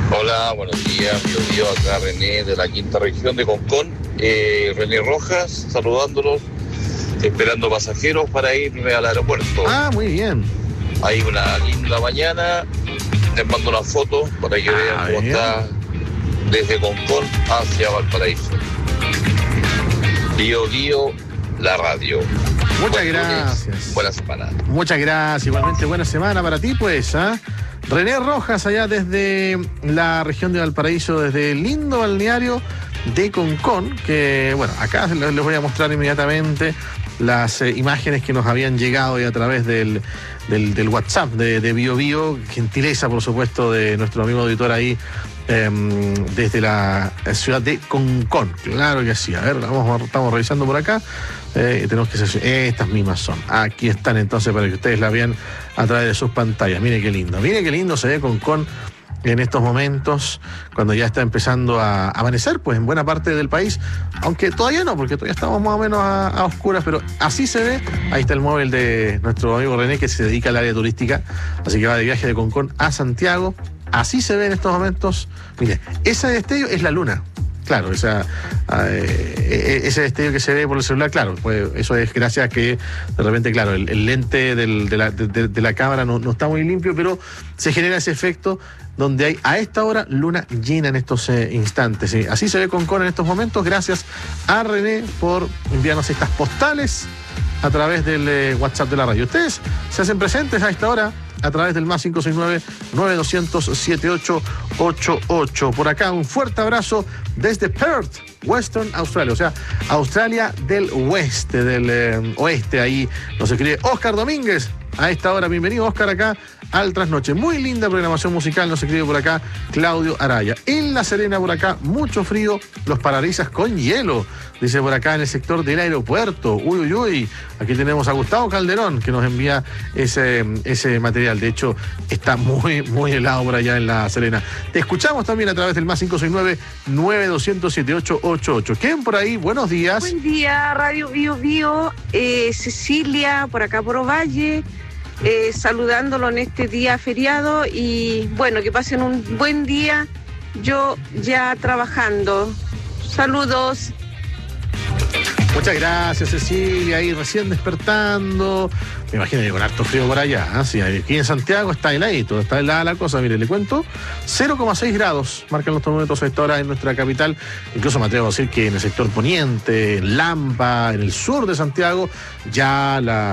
Hola, buenos días, yo acá René de la quinta región de Concón, René Rojas, saludándolos, esperando pasajeros para irme al aeropuerto. Ah, muy bien. Hay una linda mañana, les mando una foto para que vean cómo bien. está desde Concón hacia Valparaíso. Bio Bio, la radio. Muchas Buen lunes, gracias. buena semana. Muchas gracias. Igualmente buena semana para ti, pues, ¿ah? René Rojas, allá desde la región de Valparaíso, desde el lindo balneario de Concón, que, bueno, acá les voy a mostrar inmediatamente las imágenes que nos habían llegado y a través del WhatsApp de Bio Bio, gentileza, por supuesto, de nuestro amigo auditor ahí, desde la ciudad de Concón. Claro que sí. A ver, estamos revisando por acá. Tenemos que ser, estas mismas son. Aquí están entonces para que ustedes la vean a través de sus pantallas. Mire qué lindo se ve Concón en estos momentos, cuando ya está empezando a amanecer, pues en buena parte del país, aunque todavía no, porque todavía estamos más o menos a oscuras, pero así se ve. Ahí está el móvil de nuestro amigo René, que se dedica al área turística, así que va de viaje de Concón a Santiago. Así se ve en estos momentos. Mire, ese destello es la luna. Claro, ese destello que se ve por el celular, claro, pues eso es gracias a que de repente, claro, el lente de la cámara no está muy limpio, pero se genera ese efecto donde hay a esta hora luna llena en estos instantes. ¿Sí? Así se ve Concón en estos momentos. Gracias a René por enviarnos estas postales a través del WhatsApp de la radio. Ustedes se hacen presentes a esta hora a través del más 569-9200-7888. Por acá un fuerte abrazo desde Perth, Western Australia, o sea, Australia del oeste, oeste, ahí nos escribe Oscar Domínguez. A esta hora, bienvenido Oscar acá al Trasnoche. Muy linda programación musical, nos escribe por acá Claudio Araya. En La Serena por acá, mucho frío, los parabrisas con hielo, dice por acá en el sector del aeropuerto. Uy. Aquí tenemos a Gustavo Calderón que nos envía ese material. De hecho, está muy helado por allá en La Serena. Te escuchamos también a través del más 569-9200-7888. ¿Quién por ahí? Buenos días. Buen día, Radio Bio Bio. Cecilia, por acá por Ovalle. Saludándolo en este día feriado y bueno, que pasen un buen día, yo ya trabajando. Saludos. Muchas gracias, Cecilia, ahí recién despertando. Me imagino que con harto frío por allá, ¿eh? Sí, aquí en Santiago está heladito, está helada la cosa. Mire, le cuento, 0,6 grados marcan los termómetros a esta hora en nuestra capital. Incluso me atrevo a decir que en el sector poniente, en Lampa, en el sur de Santiago, ya la